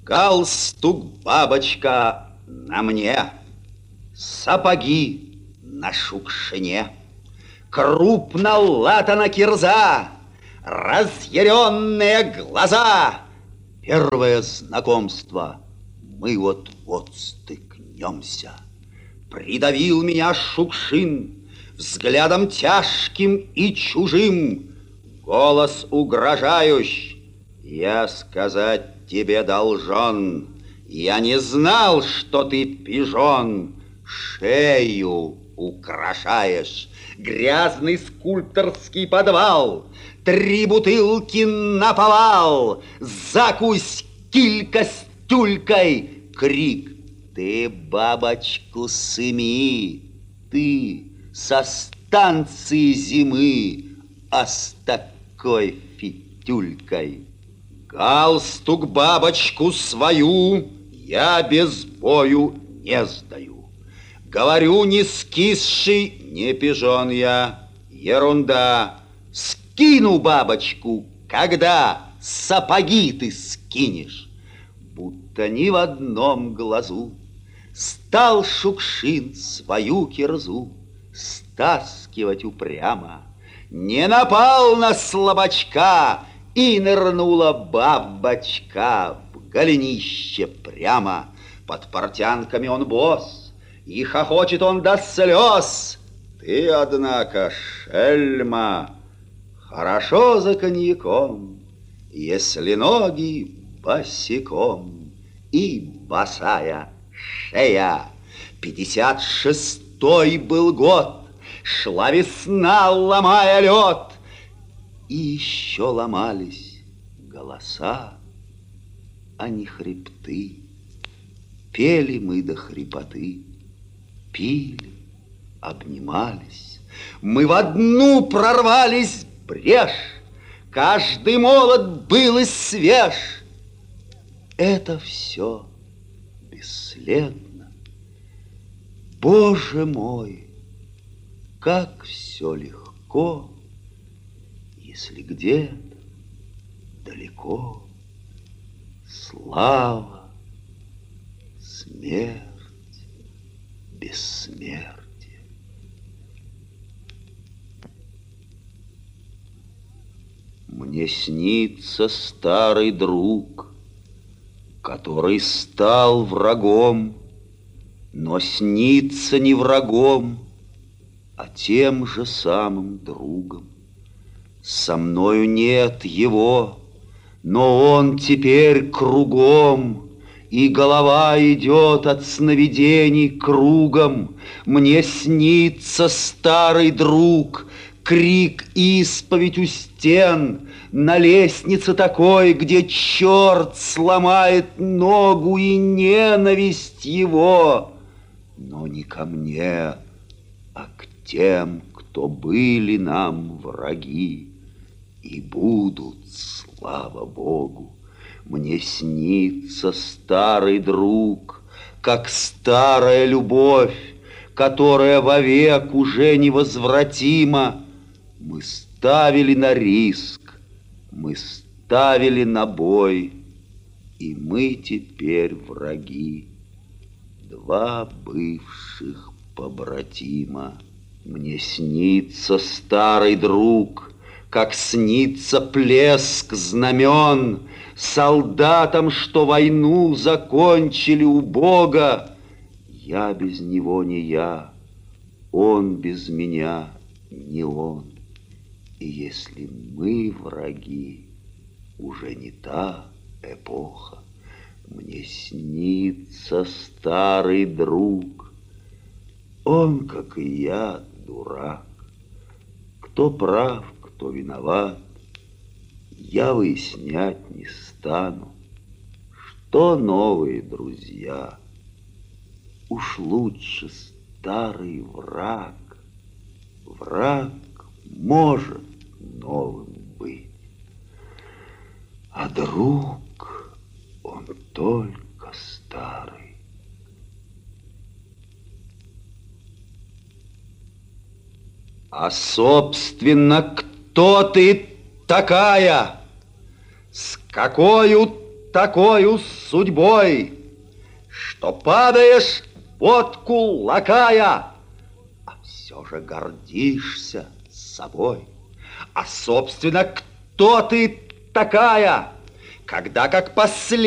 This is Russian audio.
Галстук, бабочка, на мне, сапоги на шукшине, крупно латана кирза, разъяренные глаза. Первое знакомство, мы вот-вот стыкнемся. Придавил меня Шукшин взглядом тяжким и чужим. Голос угрожающий: я сказать тебе должен, я не знал, что ты пижон. Шею украшаешь, грязный скульпторский подвал, 3 бутылки наповал, закусь килька с тюлькой, крик: ты бабочку сыми, ты со станции зимы, а с такой фитюлькой. Галстук бабочку свою я без бою не сдаю. Говорю, не скисший, не пижон я, ерунда. Скину бабочку, когда сапоги ты скинешь. Будто ни в одном глазу стал Шукшин свою кирзу стаскивать упрямо. Не напал на слабачка, и нырнула бабочка в голенище прямо. Под портянками он босс, и хохочет он до слез. Ты, однако, шельма, хорошо за коньяком, если ноги босиком и босая шея. 56-й был год, шла весна, ломая лед, и еще ломались голоса, а не хребты. Пели мы до хрипоты, пили, обнимались. Мы в одну прорвались брешь, каждый молот был и свеж. Это все бесследно. Боже мой, как все легко, если где-то далеко слава, смерть, бессмертие. Мне снится старый друг, который стал врагом, но снится не врагом, а тем же самым другом. Со мною нет его, но он теперь кругом, и голова идет от сновидений кругом. Мне снится старый друг, крик, исповедь у стен, на лестнице такой, где черт сломает ногу, и ненависть его, но не ко мне, а к тем, кто были нам враги и будут, слава Богу. Мне снится старый друг, как старая любовь, которая вовек уже невозвратима. Мы ставили на риск, мы ставили на бой, и мы теперь враги, 2 бывших побратима. Мне снится старый друг, как снится плеск знамен солдатам, что войну закончили у Бога. Я без него не я, он без меня не он. И если мы враги, уже не та эпоха. Мне снится старый друг, он, как и я, дурак. Кто прав, кто виноват, я выяснять не стану. Что новые друзья? Уж лучше старый враг. Враг может новым быть, а друг, он только старый. А, собственно, кто ты такая? С какою такою судьбой, что падаешь под кулакая, а все же гордишься собой. А, собственно, кто ты такая, когда как последняя